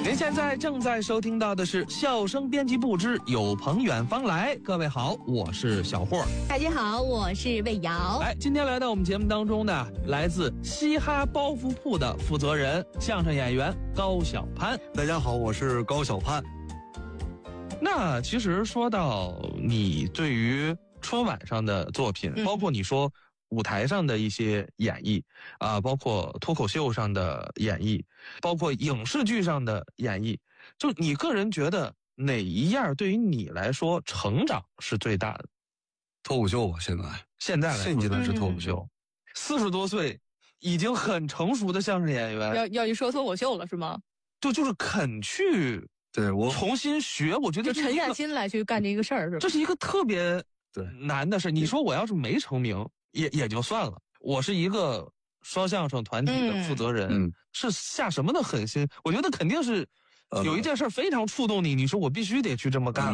您现在正在收听到的是笑声编辑部之有朋远方来。各位好，我是小霍。 大家好，我是魏瑶。 今天来到我们节目当中呢，来自嘻哈包袱铺的负责人，相声演员高晓攀。 大家好，我是高晓攀。 那其实说到你对于春晚上的作品，包括你说舞台上的一些演绎包括脱口秀上的演绎，包括影视剧上的演绎，就你个人觉得哪一样对于你来说成长是最大的？ 脱口秀吧，现在来说现阶段是脱口秀。40多岁已经很成熟的相声演员， 要一说脱口秀了是吗？ 就是肯去我重新学，我觉得就沉下心来去干这个事儿，是吧？ 这是一个特别难的事。你说我要是没成名也就算了，我是一个说相声团体的负责人，是下什么的狠心？我觉得肯定是有一件事非常触动你，你说我必须得去这么干。